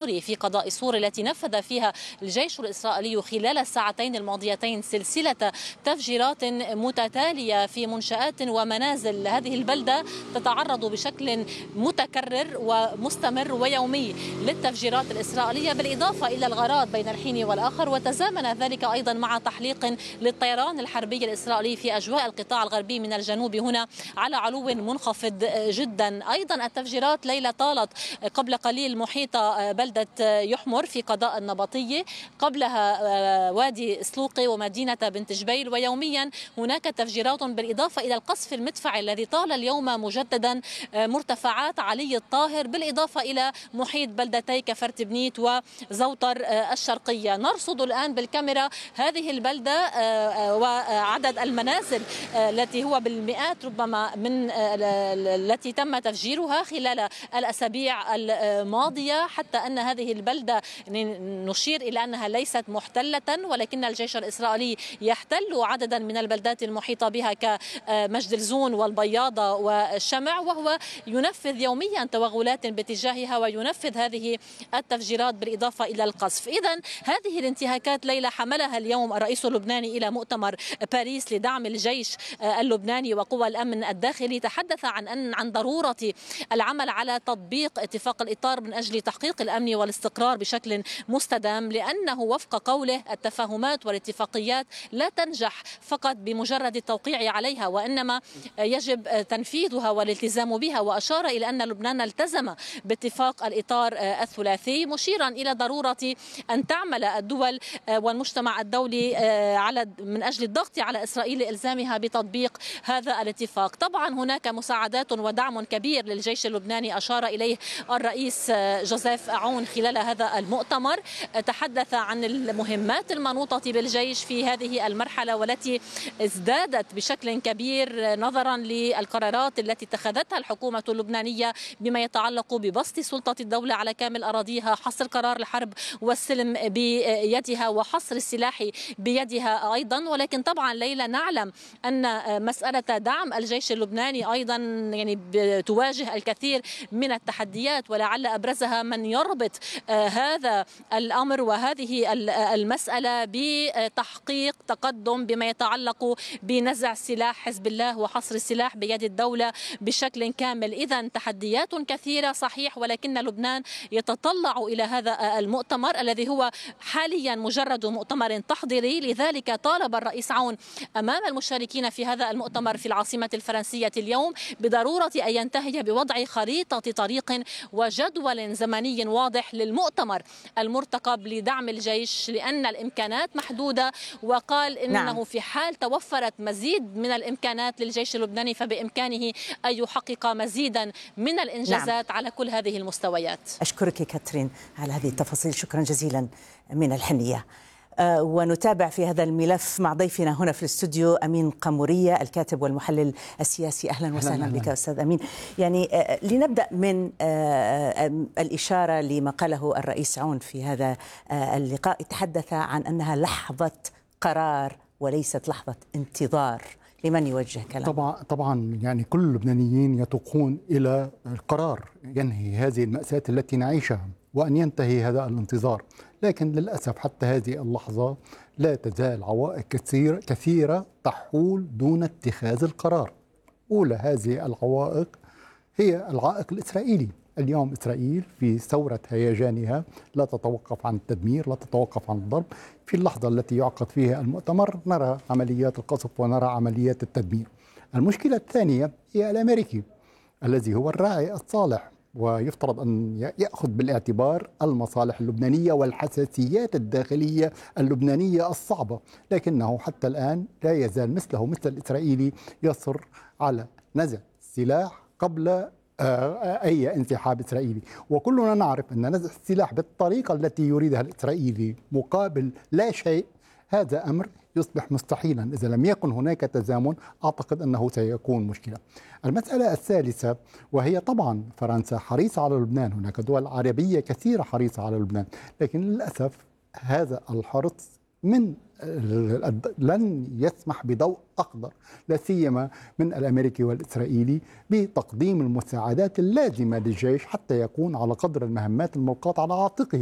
سوري في قضاء سور التي نفذ فيها الجيش الإسرائيلي خلال الساعتين الماضيتين سلسلة تفجيرات متتالية في منشآت ومنازل. هذه البلدة تتعرض بشكل متكرر ومستمر ويومي للتفجيرات الإسرائيلية، بالإضافة إلى الغارات بين الحين والآخر، وتزامن ذلك أيضا مع تحليق للطيران الحربي الإسرائيلي في أجواء القطاع الغربي من الجنوب هنا على علو منخفض جدا. أيضا التفجيرات ليلة طالت قبل قليل محيط بلدة يحمر في قضاء النبطية، قبلها وادي سلوقي ومدينة بنت جبيل، ويوميا هناك تفجيرات بالإضافة إلى القصف المدفعي الذي طال اليوم مجددا مرتفعات علي الطاهر، بالإضافة إلى محيط بلدتي كفرت بنيت وزوطر الشرقية. نرصد الآن بالكاميرا هذه البلدة وعدد المنازل التي هو بالمئات ربما من التي تم تفجيرها خلال الأسابيع الماضية، حتى أن هذه البلدة نشير إلى أنها ليست محتلة، ولكن الجيش الإسرائيلي يحتل عددا من البلدات المحيطة بها كمجد الزون والبياضة والشمع، وهو ينفذ يوميا توغلات باتجاهها وينفذ هذه التفجيرات بالإضافة إلى القصف. إذن هذه الانتهاكات ليلى حملها اليوم الرئيس اللبناني إلى مؤتمر باريس لدعم الجيش اللبناني وقوى الأمن الداخلي. تحدث عن ضرورة العمل على تطبيق اتفاق الإطار من أجل تحقيق الأمن والاستقرار بشكل مستدام، لأنه وفق قوله التفاهمات والاتفاقيات لا تنجح فقط بمجرد التوقيع عليها، وإنما يجب تنفيذها والالتزام بها. وأشار إلى أن لبنان التزم باتفاق الإطار الثلاثي، مشيرا إلى ضرورة أن تعمل الدول والمجتمع الدولي من أجل الضغط على إسرائيل لإلزامها بتطبيق هذا الاتفاق. طبعا هناك مساعدات ودعم كبير للجيش اللبناني أشار إليه الرئيس جوزيف عون خلال هذا المؤتمر. تحدث عن المهمات المنوطة بالجيش في هذه المرحلة والتي ازدادت بشكل كبير نظرا للقرارات التي اتخذتها الحكومة اللبنانية بما يتعلق ببسط سلطة الدولة على كامل أراضيها، حصر قرار الحرب والسلم بيدها وحصر السلاح بيدها أيضا. ولكن طبعا ليلى نعلم أن مسألة دعم الجيش اللبناني أيضا تواجه الكثير من التحديات، ولعل أبرزها من يربط هذا الأمر وهذه المسألة بتحقيق تقدم بما يتعلق بنزع سلاح حزب الله وحصر السلاح بيد الدولة بشكل كامل. إذن تحديات كثيرة صحيح، ولكن لبنان يتطلع إلى هذا المؤتمر الذي هو حاليا مجرد مؤتمر تحضيري. لذلك طالب الرئيس عون أمام المشاركين في هذا المؤتمر في العاصمة الفرنسية اليوم بضرورة أن ينتهي بوضع خريطة طريق وجدول زمني واضح للمؤتمر المرتقب لدعم الجيش، لأن الإمكانات محدودة، وقال إنه في حال توفرت مزيد من الإمكانات للجيش اللبناني فبإمكانه أن يحقق مزيدا من الإنجازات على كل هذه المستويات. أشكرك كاترين على هذه التفاصيل، شكرا جزيلا من الحنية. ونتابع في هذا الملف مع ضيفنا هنا في الاستوديو أمين قمورية الكاتب والمحلل السياسي. أهلا وسهلا بك أستاذ أمين. يعني لنبدأ من الإشارة لما قاله الرئيس عون في هذا اللقاء، تحدث عن أنها لحظة قرار وليست لحظة انتظار. لمن يوجه كلام؟ طبعا يعني كل اللبنانيين يتوقون إلى القرار ينهي هذه المأساة التي نعيشها وأن ينتهي هذا الانتظار، لكن للأسف حتى هذه اللحظة لا تزال عوائق كثيرة تحول دون اتخاذ القرار. أولى هذه العوائق هي العائق الإسرائيلي. اليوم إسرائيل في ثورة هيجانها لا تتوقف عن التدمير، لا تتوقف عن الضرب. في اللحظة التي يعقد فيها المؤتمر نرى عمليات القصف ونرى عمليات التدمير. المشكلة الثانية هي الأمريكي الذي هو الراعي الصالح، ويفترض أن يأخذ بالاعتبار المصالح اللبنانية والحساسيات الداخلية اللبنانية الصعبة، لكنه حتى الآن لا يزال مثله مثل الإسرائيلي يصر على نزع السلاح قبل أي انسحاب إسرائيلي. وكلنا نعرف أن نزع السلاح بالطريقة التي يريدها الإسرائيلي مقابل لا شيء هذا أمر يصبح مستحيلا. إذا لم يكن هناك تزامن أعتقد أنه سيكون مشكلة. المسألة الثالثة وهي طبعا فرنسا حريصة على لبنان، هناك دول عربية كثيرة حريصة على لبنان، لكن للأسف هذا الحرص لن يسمح بضوء أخضر لا سيما من الأمريكي والإسرائيلي بتقديم المساعدات اللازمة للجيش حتى يكون على قدر المهمات الملقاة على عاتقه.